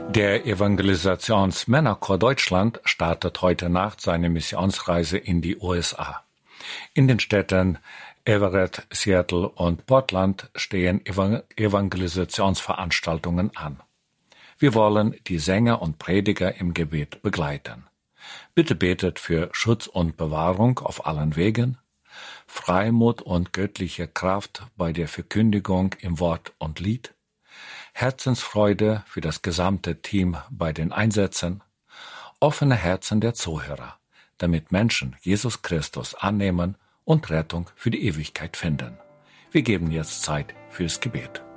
Der Evangelisationsmännerchor Deutschland startet heute Nacht seine Missionsreise in die USA. In den Städten Everett, Seattle und Portland stehen Evangelisationsveranstaltungen an. Wir wollen die Sänger und Prediger im Gebet begleiten. Bitte betet für Schutz und Bewahrung auf allen Wegen, Freimut und göttliche Kraft bei der Verkündigung im Wort und Lied, Herzensfreude für das gesamte Team bei den Einsätzen, offene Herzen der Zuhörer, damit Menschen Jesus Christus annehmen und Rettung für die Ewigkeit finden. Wir geben jetzt Zeit fürs Gebet.